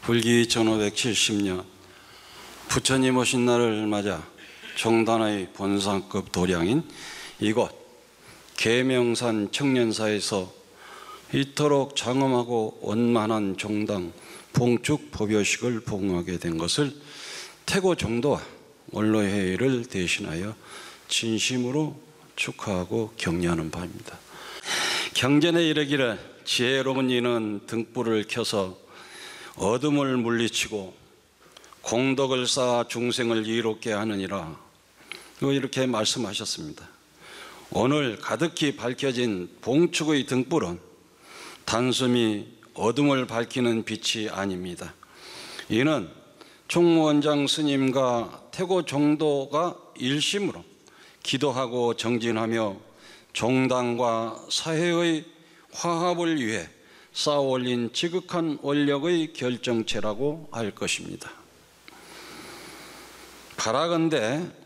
불기 1570년 부처님 오신 날을 맞아 종단의 본상급 도량인 이곳 계명산 청년사에서 이토록 장엄하고 원만한 종당 봉축 법요식을 봉하게 된 것을 태고종도와 원로회의를 대신하여 진심으로 축하하고 격려하는 바입니다. 경전에 이르기를 지혜로운 이는 등불을 켜서 어둠을 물리치고 공덕을 쌓아 중생을 이롭게 하느니라, 이렇게 말씀하셨습니다. 오늘 가득히 밝혀진 봉축의 등불은 단숨이 어둠을 밝히는 빛이 아닙니다. 이는 총무원장 스님과 태고종도가 일심으로 기도하고 정진하며 종당과 사회의 화합을 위해 쌓아올린 지극한 원력의 결정체라고 할 것입니다. 바라건대